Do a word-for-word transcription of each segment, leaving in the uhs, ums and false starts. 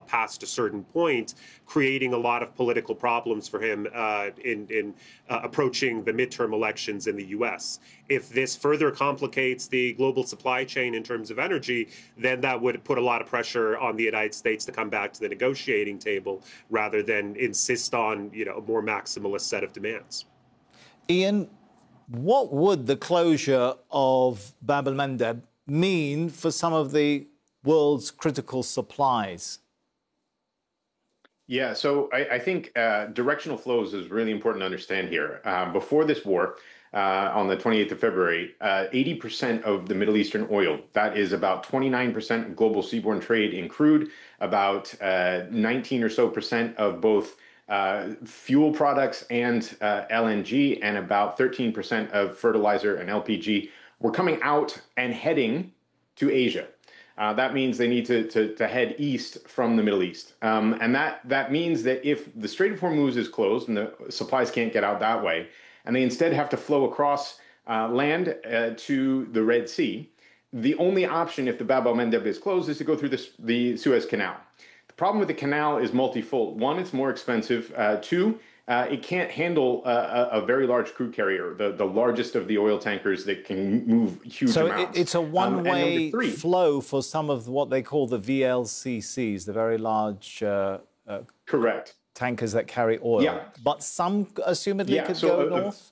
past a certain point, creating a lot of political problems for him uh, in, in uh, approaching the midterm elections in the U S. If this further complicates the global supply chain in terms of energy, then that would put a lot of pressure on the United States to come back to the negotiating table rather than insist on, you know, a more maximalist set of demands. Ian, what would the closure of Bab el-Mandeb mean for some of the world's critical supplies? Yeah, so I, I think uh, directional flows is really important to understand here. Uh, before this war, uh, on the twenty-eighth of February, uh, eighty percent of the Middle Eastern oil, that is about twenty-nine percent of global seaborne trade in crude, about uh, nineteen or so percent of both uh, fuel products and uh, L N G, and about thirteen percent of fertilizer and L P G were coming out and heading to Asia. Uh, that means they need to, to, to head east from the Middle East. Um, and that, that means that if the Strait of Hormuz is closed and the supplies can't get out that way, and they instead have to flow across uh, land uh, to the Red Sea, the only option if the Bab el-Mandeb is closed is to go through this, the Suez Canal. The problem with the canal is multifold. One, it's more expensive. Uh, two, Uh, it can't handle uh, a, a very large crude carrier, the, the largest of the oil tankers that can move huge so amounts. So it's a one-way um, flow for some of what they call the V L C Cs, the very large uh, uh, correct tankers that carry oil. Yeah. But some, assumedly, yeah, could so, go uh, north?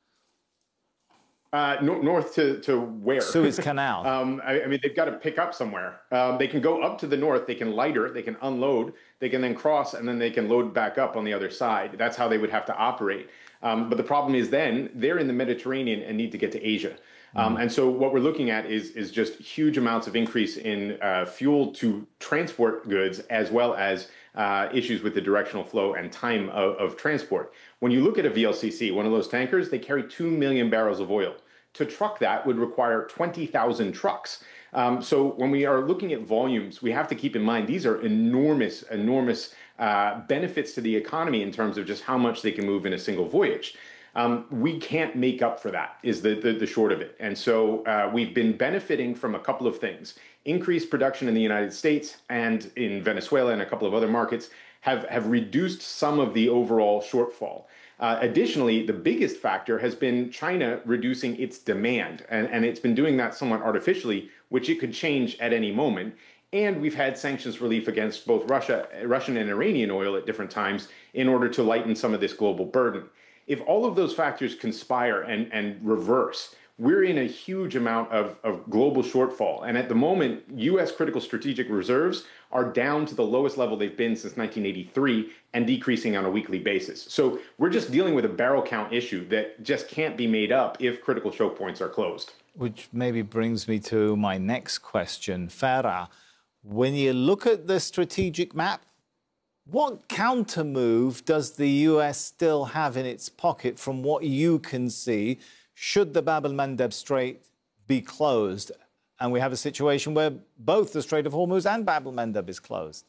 Uh, no, north to, to where? Suez Canal. um, I, I mean, they've got to pick up somewhere. Um, they can go up to the north, they can lighter, they can unload, they can then cross, and then they can load back up on the other side. That's how they would have to operate. Um, but the problem is then they're in the Mediterranean and need to get to Asia. Um, and so what we're looking at is, is just huge amounts of increase in uh, fuel to transport goods, as well as uh, issues with the directional flow and time of, of transport. When you look at a V L C C, one of those tankers, they carry two million barrels of oil. To truck that would require twenty thousand trucks. Um, so when we are looking at volumes, we have to keep in mind these are enormous, enormous uh, benefits to the economy in terms of just how much they can move in a single voyage. Um, we can't make up for that, is the, the, the short of it. And so uh, we've been benefiting from a couple of things. Increased production in the United States and in Venezuela and a couple of other markets have, have reduced some of the overall shortfall. Uh, additionally, the biggest factor has been China reducing its demand, and, and it's been doing that somewhat artificially, which it could change at any moment. And we've had sanctions relief against both Russia, Russian and Iranian oil at different times in order to lighten some of this global burden. If all of those factors conspire and, and reverse, we're in a huge amount of, of global shortfall. And at the moment, U S critical strategic reserves are down to the lowest level they've been since nineteen eighty-three and decreasing on a weekly basis. So we're just dealing with a barrel count issue that just can't be made up if critical choke points are closed. Which maybe brings me to my next question. Farah, when you look at the strategic map, what counter move does the U S still have in its pocket from what you can see should the Bab el-Mandeb Strait be closed and we have a situation where both the Strait of Hormuz and Bab el-Mandeb is closed?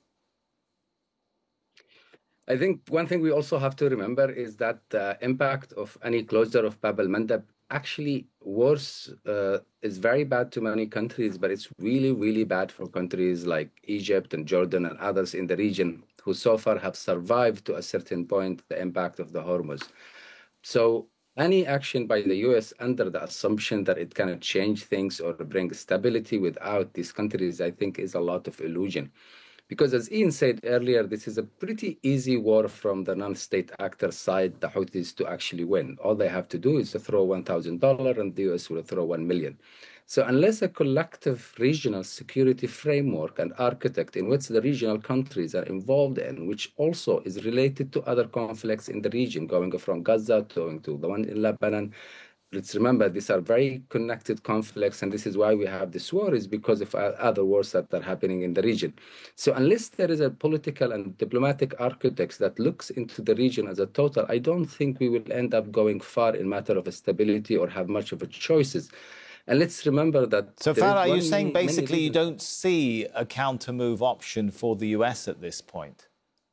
I think one thing we also have to remember is that the impact of any closure of Bab el-Mandeb actually worse, uh, is very bad to many countries, but it's really, really bad for countries like Egypt and Jordan and others in the region who so far have survived to a certain point the impact of the Hormuz. So any action by the U S under the assumption that it cannot change things or bring stability without these countries, I think is a lot of illusion. Because as Ian said earlier, this is a pretty easy war from the non-state actor side, the Houthis, to actually win. All they have to do is to throw one thousand dollars and the U S will throw one million dollars. So unless a collective regional security framework and architect in which the regional countries are involved in, which also is related to other conflicts in the region, going from Gaza to, going to the one in Lebanon, let's remember, these are very connected conflicts, and this is why we have this war, is because of other wars that are happening in the region. So unless there is a political and diplomatic architect that looks into the region as a total, I don't think we will end up going far in matter of stability or have much of a choices. And let's remember that... So, Farah, are you saying basically you don't see a counter-move option for the U S at this point?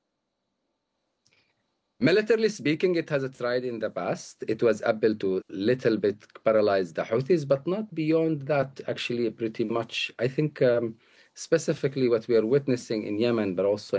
Militarily speaking, it has tried in the past. It was able to little bit paralyze the Houthis, but not beyond that, actually, pretty much. I think um, specifically what we are witnessing in Yemen, but also